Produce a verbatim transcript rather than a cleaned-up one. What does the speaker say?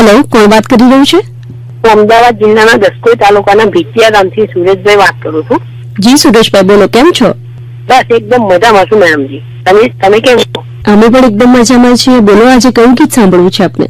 Hello, કોણ વાત કરી રહ્યું છે? હું અમદાવાદ જિલ્લાના દસકોઈ તાલુકાના ભીતિયા ગામથી સુરેશભાઈ વાત કરું છું. જી સુરેશભાઈ, બોલો, કેમ છો? બસ એકદમ મજામાં છું મેડમજી. તમે તમે કેમ છો? અમે પણ એકદમ મજામાં છીએ. બોલો, આજે કયું ગીત સાંભળવું છે આપને?